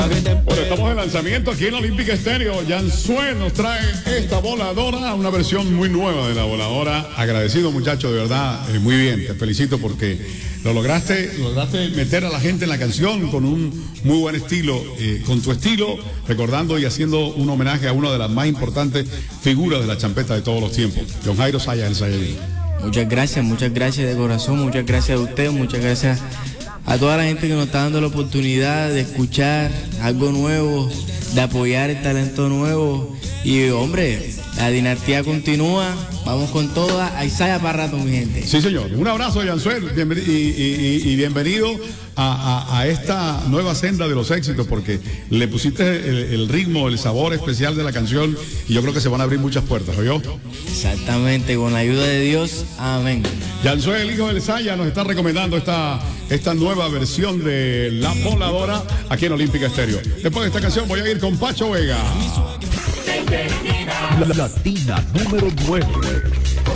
Bueno, estamos en lanzamiento aquí en Olímpica Estéreo. Yansuel nos trae esta voladora, una versión muy nueva de la voladora. Agradecido, muchacho, de verdad, muy bien. Te felicito porque lograste meter a la gente en la canción con un muy buen estilo, con tu estilo, recordando y haciendo un homenaje a una de las más importantes figuras de la champeta de todos los tiempos, John Jairo Sayas, el Saiyajin. Muchas gracias de corazón, muchas gracias a usted, muchas gracias a toda la gente que nos está dando la oportunidad de escuchar algo nuevo, de apoyar el talento nuevo. Y hombre, la dinastía continúa, vamos con toda, hay saya para rato, mi gente. Sí, señor, un abrazo, Yansuel, y bienvenido a esta nueva senda de los éxitos, porque le pusiste el ritmo, el sabor especial de la canción, y yo creo que se van a abrir muchas puertas, ¿oyó? Exactamente, con la ayuda de Dios, amén. Yansuel, el hijo del Saya, nos está recomendando esta nueva versión de La Voladora aquí en Olímpica Estéreo. Después de esta canción voy a ir con Pacho Vega. Latina número 9.